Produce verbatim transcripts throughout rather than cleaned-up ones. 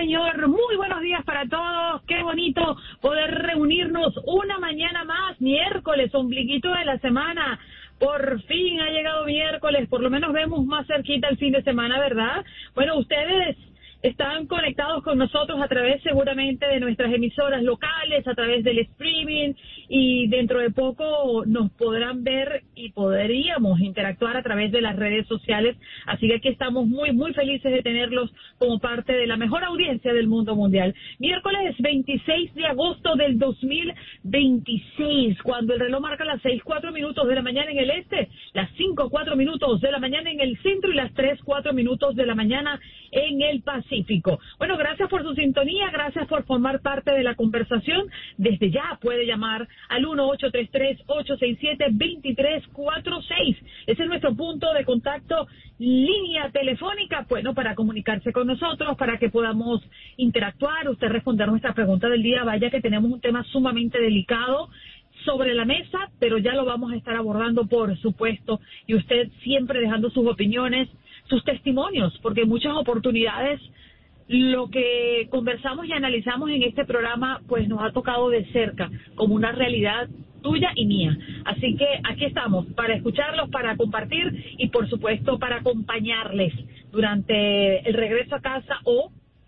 señor, muy buenos días para todos. Qué bonito poder reunirnos una mañana más, miércoles, ombliguito de la semana. Por fin ha llegado miércoles, por lo menos vemos más cerquita el fin de semana, ¿verdad? Bueno, ustedes están conectados con nosotros a través seguramente de nuestras emisoras locales, a través del streaming, y dentro de poco nos podrán ver y podríamos interactuar a través de las redes sociales. Así que aquí estamos muy, muy felices de tenerlos como parte de la mejor audiencia del mundo mundial. Miércoles veintiséis de agosto del dos mil veintiséis, cuando el reloj marca las seis, cuatro minutos de la mañana en el este, las cinco, cuatro minutos de la mañana en el centro y las tres, cuatro minutos de la mañana en el Pacífico. Bueno, gracias por su sintonía, gracias por formar parte de la conversación. Desde ya puede llamar al uno ocho tres tres, ocho seis siete, dos tres cuatro seis. Ese es nuestro punto de contacto, línea telefónica, bueno, para comunicarse con nosotros, para que podamos interactuar, usted responder nuestra pregunta del día. Vaya que tenemos un tema sumamente delicado sobre la mesa, pero ya lo vamos a estar abordando, por supuesto, y usted siempre dejando sus opiniones, sus testimonios, porque en muchas oportunidades lo que conversamos y analizamos en este programa pues nos ha tocado de cerca, como una realidad tuya y mía. Así que aquí estamos para escucharlos, para compartir y por supuesto para acompañarles durante el regreso a casa o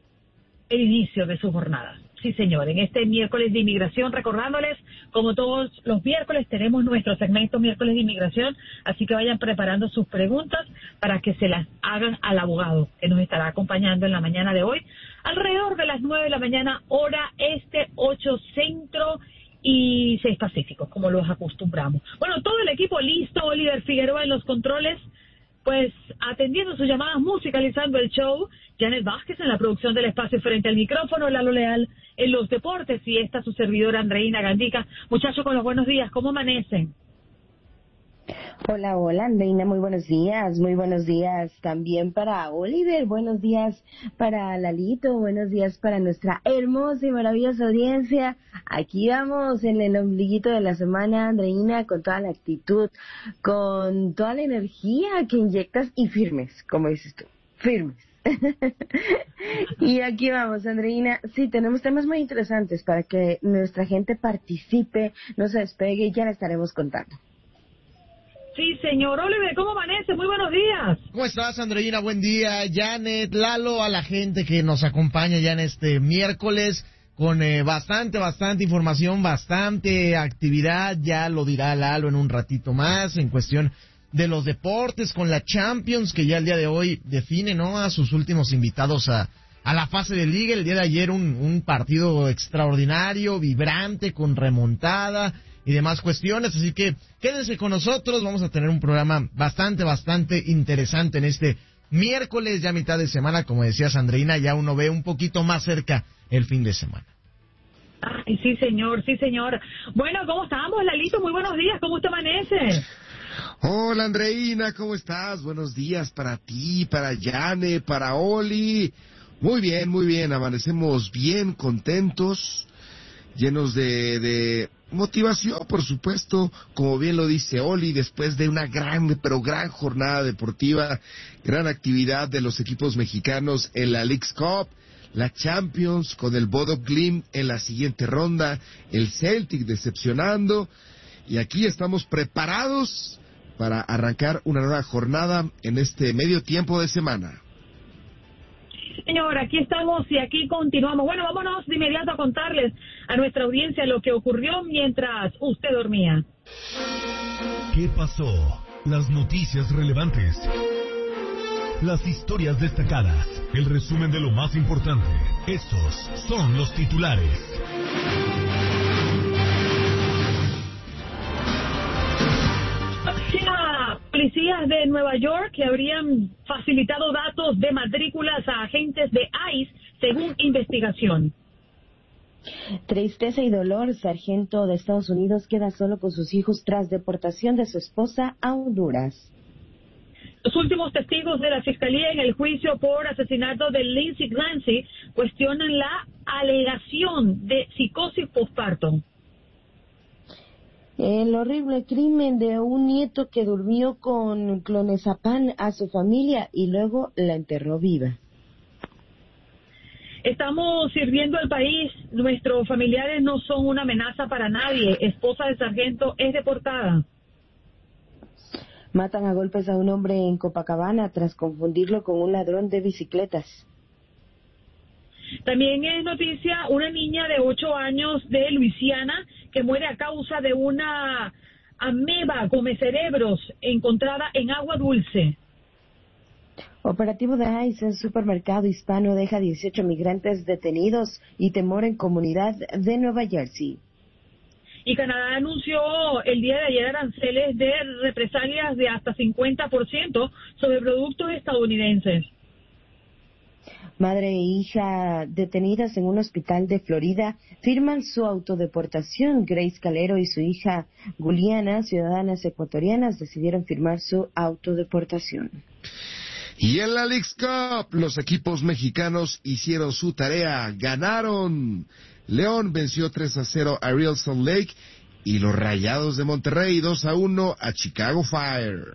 el inicio de su jornada. Sí, señor, en este miércoles de inmigración, recordándoles, como todos los miércoles, tenemos nuestro segmento miércoles de inmigración, así que vayan preparando sus preguntas para que se las hagan al abogado, que nos estará acompañando en la mañana de hoy, alrededor de las nueve de la mañana, hora este, ocho centro y seis pacífico, como los acostumbramos. Bueno, todo el equipo listo, Oliver Figueroa en los controles, pues atendiendo sus llamadas, musicalizando el show, Janet Vázquez en la producción del espacio frente al micrófono, Lalo Leal en los deportes y esta su servidora Andreina Gandica. Muchachos, con los buenos días, ¿cómo amanecen? Hola, hola Andreina, muy buenos días, muy buenos días también para Oliver, buenos días para Lalito, buenos días para nuestra hermosa y maravillosa audiencia. Aquí vamos en el ombliguito de la semana, Andreina, con toda la actitud, con toda la energía que inyectas y firmes, como dices tú, firmes. Y aquí vamos, Andreina. Sí, tenemos temas muy interesantes para que nuestra gente participe, no se despegue y ya le estaremos contando. Sí, señor. Oliver, ¿cómo amanece? Muy buenos días. ¿Cómo estás, Andreina? Buen día. Janet, Lalo, a la gente que nos acompaña ya en este miércoles con eh, bastante, bastante información, bastante actividad. Ya lo dirá Lalo en un ratito más en cuestión de los deportes con la Champions, que ya el día de hoy define, ¿no?, a sus últimos invitados a, a la fase de liga. El día de ayer un, un partido extraordinario, vibrante, con remontada y demás cuestiones, así que quédense con nosotros, vamos a tener un programa bastante, bastante interesante en este miércoles, ya mitad de semana, como decía Sandrina, ya uno ve un poquito más cerca el fin de semana. Ay, sí, señor, sí, señor. Bueno, ¿cómo estamos, Lalito? Muy buenos días, ¿cómo te amanece? Hola, Andreina, ¿cómo estás? Buenos días para ti, para Yane, para Oli. Muy bien, muy bien, amanecemos bien, contentos, llenos de, de motivación, por supuesto, como bien lo dice Oli, después de una gran, pero gran jornada deportiva, gran actividad de los equipos mexicanos en la Leagues Cup, la Champions con el Bodo Glimt en la siguiente ronda, el Celtic decepcionando, y aquí estamos preparados para arrancar una nueva jornada en este medio tiempo de semana. Señor, aquí estamos y aquí continuamos. Bueno, vámonos de inmediato a contarles a nuestra audiencia lo que ocurrió mientras usted dormía. ¿Qué pasó? Las noticias relevantes, las historias destacadas, el resumen de lo más importante. Estos son los titulares. Policías de Nueva York que habrían facilitado datos de matrículas a agentes de ICE según investigación. Tristeza y dolor, sargento de Estados Unidos queda solo con sus hijos tras deportación de su esposa a Honduras. Los últimos testigos de la Fiscalía en el juicio por asesinato de Lindsey Clancy cuestionan la alegación de psicosis postparto. El horrible crimen de un nieto que durmió con clonazepam a su familia y luego la enterró viva. Estamos sirviendo al país, nuestros familiares no son una amenaza para nadie. Esposa de sargento es deportada. Matan a golpes a un hombre en Copacabana tras confundirlo con un ladrón de bicicletas. También es noticia una niña de ocho años de Luisiana que muere a causa de una ameba come cerebros encontrada en agua dulce. Operativo de ICE en supermercado hispano deja dieciocho migrantes detenidos y temor en comunidad de Nueva Jersey. Y Canadá anunció el día de ayer aranceles de represalias de hasta cincuenta por ciento sobre productos estadounidenses. Madre e hija detenidas en un hospital de Florida firman su autodeportación. Grace Calero y su hija Juliana, ciudadanas ecuatorianas, decidieron firmar su autodeportación. Y en la Leagues Cup, los equipos mexicanos hicieron su tarea, ganaron. León venció tres a cero a Real Salt Lake y los Rayados de Monterrey dos a uno a Chicago Fire.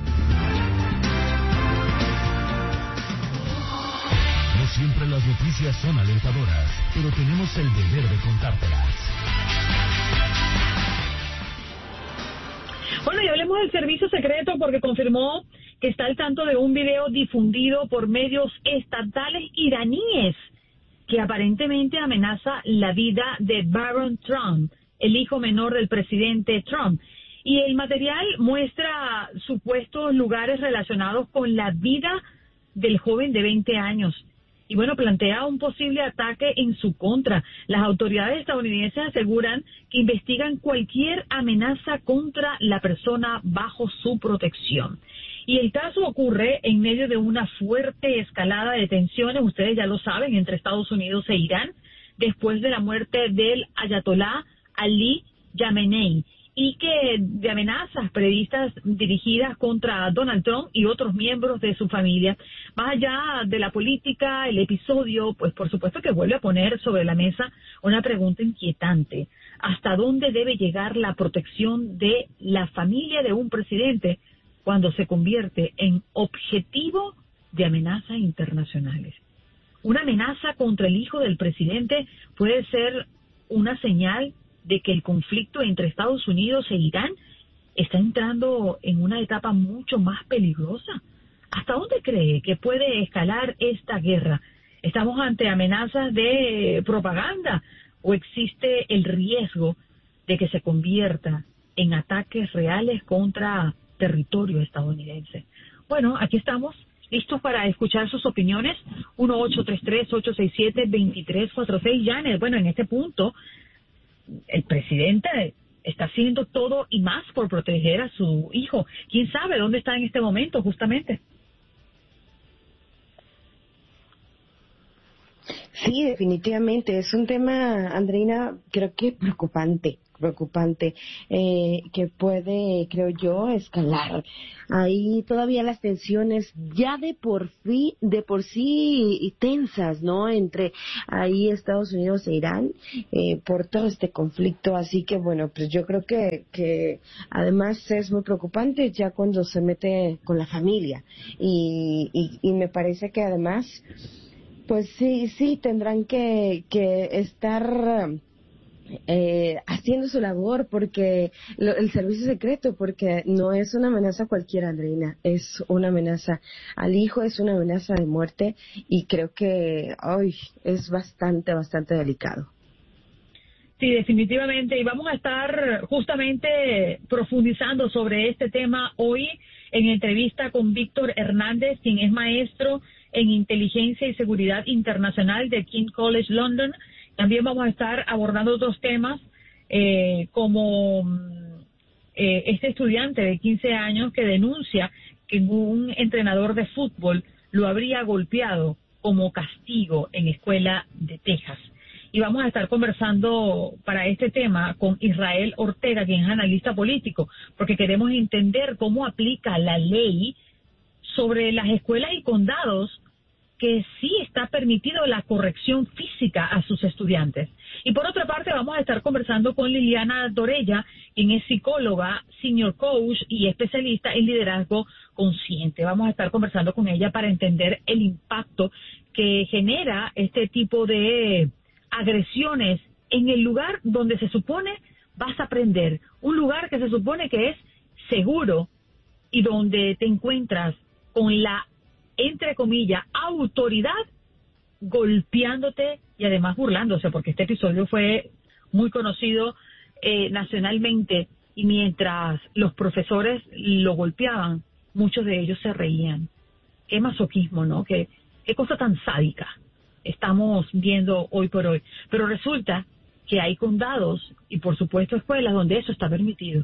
No siempre las noticias son alentadoras, pero tenemos el deber de contártelas. Bueno, y hablemos del servicio secreto porque confirmó que está al tanto de un video difundido por medios estatales iraníes que aparentemente amenaza la vida de Barron Trump, el hijo menor del presidente Trump. Y el material muestra supuestos lugares relacionados con la vida del joven de veinte años. Y bueno, plantea un posible ataque en su contra. Las autoridades estadounidenses aseguran que investigan cualquier amenaza contra la persona bajo su protección. Y el caso ocurre en medio de una fuerte escalada de tensiones, ustedes ya lo saben, entre Estados Unidos e Irán, después de la muerte del ayatolá Ali Khamenei, y que de amenazas previstas dirigidas contra Donald Trump y otros miembros de su familia. Más allá de la política, el episodio, pues por supuesto que vuelve a poner sobre la mesa una pregunta inquietante. ¿Hasta dónde debe llegar la protección de la familia de un presidente cuando se convierte en objetivo de amenazas internacionales? Una amenaza contra el hijo del presidente puede ser una señal de que el conflicto entre Estados Unidos e Irán está entrando en una etapa mucho más peligrosa. ¿Hasta dónde cree que puede escalar esta guerra? ¿Estamos ante amenazas de propaganda o existe el riesgo de que se convierta en ataques reales contra territorio estadounidense? Bueno, aquí estamos, listos para escuchar sus opiniones. uno ocho tres tres, ocho seis siete, dos tres cuatro seis. Janet, bueno, en este punto el presidente está haciendo todo y más por proteger a su hijo. ¿Quién sabe dónde está en este momento, justamente? Sí, definitivamente. Es un tema, Andreina, creo que preocupante. preocupante eh, que puede, creo yo, escalar. Ahí todavía las tensiones ya de por sí, de por sí tensas, ¿no? Entre ahí Estados Unidos e Irán eh, por todo este conflicto. Así que bueno, pues yo creo que que además es muy preocupante ya cuando se mete con la familia y y, y me parece que además, pues sí, sí tendrán que que estar Eh, haciendo su labor porque lo, el servicio secreto, porque no es una amenaza cualquiera, Andreina, es una amenaza al hijo, es una amenaza de muerte y creo que hoy es bastante, bastante delicado. Sí, definitivamente, y vamos a estar justamente profundizando sobre este tema hoy en entrevista con Víctor Hernández, quien es maestro en Inteligencia y Seguridad Internacional de King's College London. También vamos a estar abordando otros temas, eh, como eh, este estudiante de quince años que denuncia que un entrenador de fútbol lo habría golpeado como castigo en escuela de Texas. Y vamos a estar conversando para este tema con Israel Ortega, quien es analista político, porque queremos entender cómo aplica la ley sobre las escuelas y condados que sí está permitido la corrección física a sus estudiantes. Y por otra parte vamos a estar conversando con Liliana Dorella, quien es psicóloga, senior coach y especialista en liderazgo consciente. Vamos a estar conversando con ella para entender el impacto que genera este tipo de agresiones en el lugar donde se supone vas a aprender, un lugar que se supone que es seguro y donde te encuentras con la, entre comillas, autoridad golpeándote y además burlándose, porque este episodio fue muy conocido eh, nacionalmente, y mientras los profesores lo golpeaban, muchos de ellos se reían. Qué masoquismo, ¿no? Qué, qué cosa tan sádica estamos viendo hoy por hoy. Pero resulta que hay condados y por supuesto escuelas donde eso está permitido.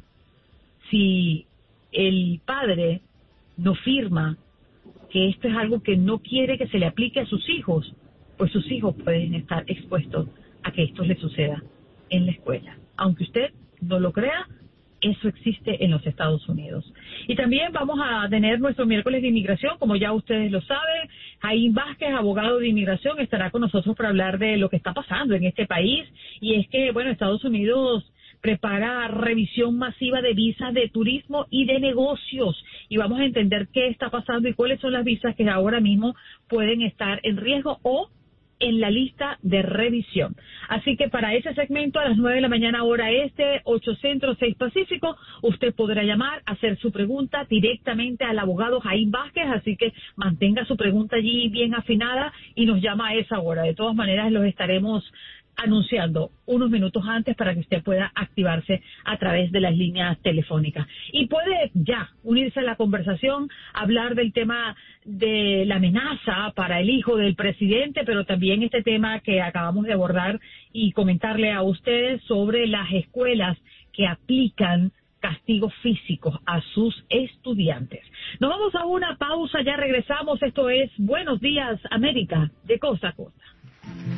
Si el padre no firma que esto es algo que no quiere que se le aplique a sus hijos, pues sus hijos pueden estar expuestos a que esto les suceda en la escuela. Aunque usted no lo crea, eso existe en los Estados Unidos. Y también vamos a tener nuestro miércoles de inmigración, como ya ustedes lo saben. Jaime Vázquez, abogado de inmigración, estará con nosotros para hablar de lo que está pasando en este país. Y es que, bueno, Estados Unidos prepara revisión masiva de visas de turismo y de negocios. Y vamos a entender qué está pasando y cuáles son las visas que ahora mismo pueden estar en riesgo o en la lista de revisión. Así que para ese segmento a las nueve de la mañana hora este, ocho centro, seis pacífico, usted podrá llamar, hacer su pregunta directamente al abogado Jaime Vázquez, así que mantenga su pregunta allí bien afinada y nos llama a esa hora. De todas maneras los estaremos anunciando unos minutos antes para que usted pueda activarse a través de las líneas telefónicas. Y puede ya unirse a la conversación, hablar del tema de la amenaza para el hijo del presidente, pero también este tema que acabamos de abordar y comentarle a ustedes sobre las escuelas que aplican castigos físicos a sus estudiantes. Nos vamos a una pausa, ya regresamos. Esto es Buenos Días América, de costa a costa.